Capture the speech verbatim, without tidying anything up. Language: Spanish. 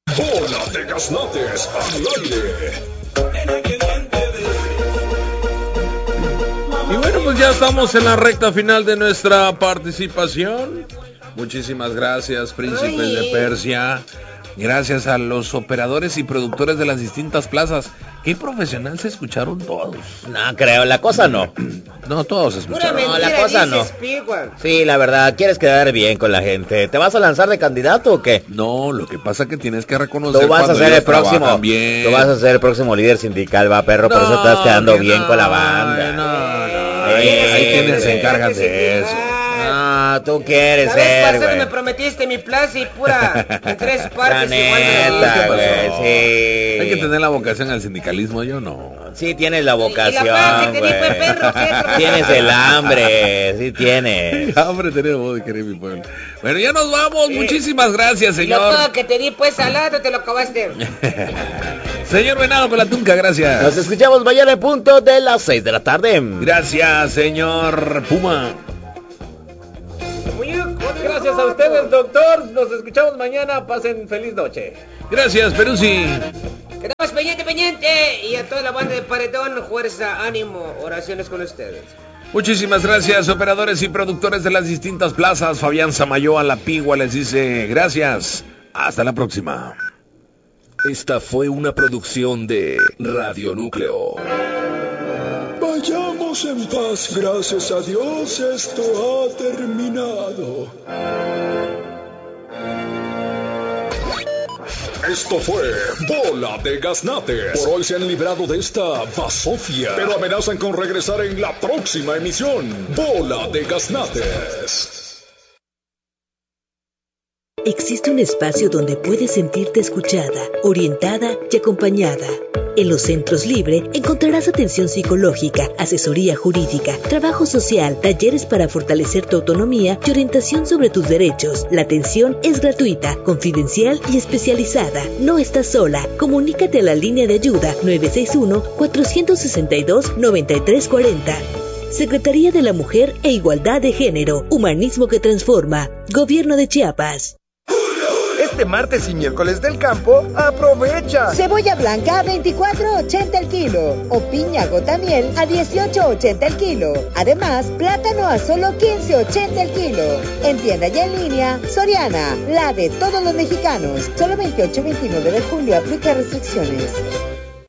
Bola de Gaznates al aire. Y bueno, pues ya estamos en la recta final de nuestra participación. Muchísimas gracias, príncipes Ay. de Persia. Gracias a los operadores y productores de las distintas plazas. Qué profesional se escucharon todos. No creo, la cosa no. No, todos se escucharon. Mentira, no, la cosa no. Sí, la verdad, quieres quedar bien con la gente. ¿Te vas a lanzar de candidato o qué? No, lo que pasa es que tienes que reconocer. Tú vas a ser el próximo. Bien. Tú vas a ser el próximo líder sindical, va, perro. No, por eso estás quedando bien no, con la banda. No, no. Ahí, hay quienes se encargan de eso. Ah, tú quieres ser, güey. La vez pasada me prometiste mi plaza y pura en tres partes. La neta, güey, sí. Hay que tener la vocación al sindicalismo, yo no. Sí tienes la vocación, güey. Tienes el hambre, sí tienes. El hambre tenemos de querer mi pueblo. Bueno, ya nos vamos, sí. Muchísimas gracias, señor. Lo que te di pues salado, te lo acabaste. Señor Venado con la tunca, gracias. Nos escuchamos mañana en punto de las seis de la tarde. Gracias, señor Puma. Gracias a ustedes, doctor. Nos escuchamos mañana. Pasen feliz noche. Gracias, Peruzzi. Quedamos pendiente, pendiente. Y a toda la banda de Paredón, fuerza, ánimo, oraciones con ustedes. Muchísimas gracias, operadores y productores de las distintas plazas. Fabián Samayoa, La Pigua, les dice gracias. Hasta la próxima. Esta fue una producción de Radio Núcleo. Vayamos en paz, gracias a Dios, esto ha terminado. Esto fue Bola de Gaznates. Por hoy se han librado de esta basofia, pero amenazan con regresar en la próxima emisión. Bola de Gaznates. Existe un espacio donde puedes sentirte escuchada, orientada y acompañada. En los Centros Libre encontrarás atención psicológica, asesoría jurídica, trabajo social, talleres para fortalecer tu autonomía y orientación sobre tus derechos. La atención es gratuita, confidencial y especializada. No estás sola. Comunícate a la línea de ayuda nueve seis uno, cuatro seis dos, nueve tres cuatro cero. Secretaría de la Mujer e Igualdad de Género. Humanismo que transforma. Gobierno de Chiapas. Este martes y miércoles del campo, aprovecha. Cebolla blanca a veinticuatro ochenta el kilo o piña gotamiel a dieciocho ochenta el kilo. Además, plátano a solo quince ochenta el kilo. En tienda y en línea, Soriana, la de todos los mexicanos. Solo veintiocho y veintinueve de julio, aplica restricciones.